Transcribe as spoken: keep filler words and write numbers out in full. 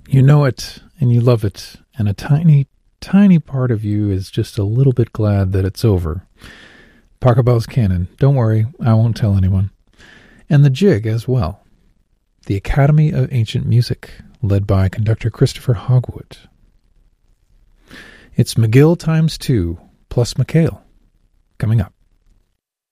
You know it, and you love it, and a tiny, tiny part of you is just a little bit glad that it's over. Pachelbel's Canon. Don't worry, I won't tell anyone. And the Jig as well. The Academy of Ancient Music, led by conductor Christopher Hogwood. It's McGill times two, plus McHale, coming up.